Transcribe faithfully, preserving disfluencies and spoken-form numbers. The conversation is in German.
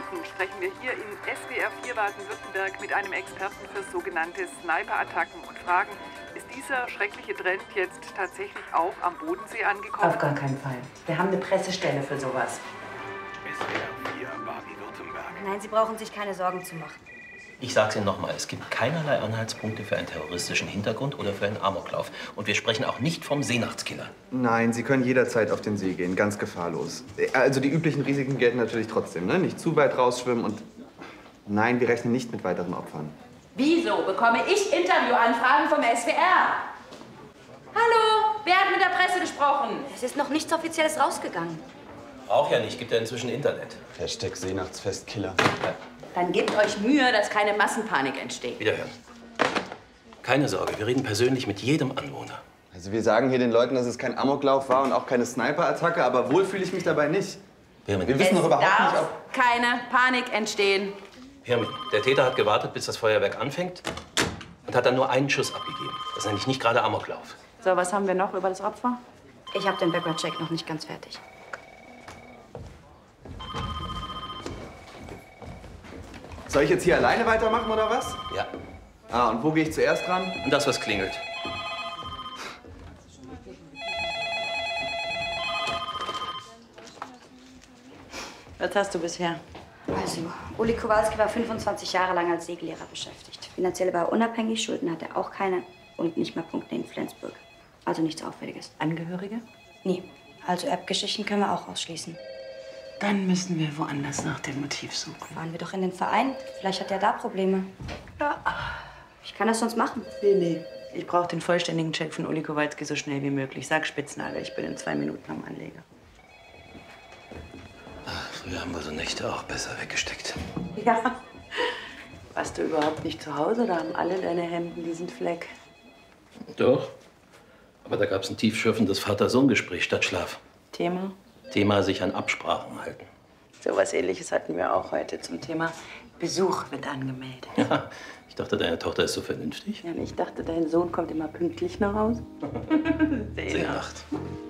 Minuten sprechen wir hier in S W R vier Baden-Württemberg mit einem Experten für sogenannte Sniper-Attacken und fragen, ist dieser schreckliche Trend jetzt tatsächlich auch am Bodensee angekommen? Auf gar keinen Fall. Wir haben eine Pressestelle für sowas. S W R vier Baden-Württemberg. Nein, Sie brauchen sich keine Sorgen zu machen. Ich sag's Ihnen nochmal, es gibt keinerlei Anhaltspunkte für einen terroristischen Hintergrund oder für einen Amoklauf. Und wir sprechen auch nicht vom Seenachtskiller. Nein, Sie können jederzeit auf den See gehen, ganz gefahrlos. Also die üblichen Risiken gelten natürlich trotzdem, ne? Nicht zu weit rausschwimmen und nein, wir rechnen nicht mit weiteren Opfern. Wieso bekomme ich Interviewanfragen vom S W R? Hallo, wer hat mit der Presse gesprochen? Es ist noch nichts Offizielles rausgegangen. Auch ja nicht, gibt ja inzwischen Internet. Hashtag Seenachtsfestkiller. Ja. Dann gebt euch Mühe, dass keine Massenpanik entsteht. Wiederhören. Keine Sorge, wir reden persönlich mit jedem Anwohner. Also wir sagen hier den Leuten, dass es kein Amoklauf war und auch keine Sniper-Attacke, aber wohl fühle ich mich dabei nicht. Pirmin. Wir wissen Es noch überhaupt darf nicht, ob... keine Panik entstehen. Pirmin, der Täter hat gewartet, bis das Feuerwerk anfängt und hat dann nur einen Schuss abgegeben. Das ist nämlich nicht gerade Amoklauf. So, was haben wir noch über das Opfer? Ich habe den Background-Check noch nicht ganz fertig. Soll ich jetzt hier alleine weitermachen, oder was? Ja. Ah, und wo gehe ich zuerst ran? Und das, was klingelt. Was hast du bisher? Also, Uli Kowalski war fünfundzwanzig Jahre lang als Segellehrer beschäftigt. Finanziell war er unabhängig, Schulden hat er auch keine und nicht mal Punkte in Flensburg. Also nichts Auffälliges. Angehörige? Nee, also Erbgeschichten können wir auch ausschließen. Dann müssen wir woanders nach dem Motiv suchen. Fahren wir doch in den Verein. Vielleicht hat er da Probleme. Ja. Ich kann das sonst machen. Nee, nee. Ich brauche den vollständigen Check von Uli Kowalski so schnell wie möglich. Sag Spitznagel, ich bin in zwei Minuten am Anleger. Ach, früher haben wir so Nächte auch besser weggesteckt. Ja. Warst du überhaupt nicht zu Hause oder haben alle deine Hemden diesen Fleck? Doch. Aber da gab es ein tiefschürfendes Vater-Sohn-Gespräch statt Schlaf. Thema? Thema sich an Absprachen halten. So was Ähnliches hatten wir auch heute zum Thema Besuch wird angemeldet. Ja, ich dachte, deine Tochter ist so vernünftig. Ja, und ich dachte, dein Sohn kommt immer pünktlich nach Hause. Seenacht.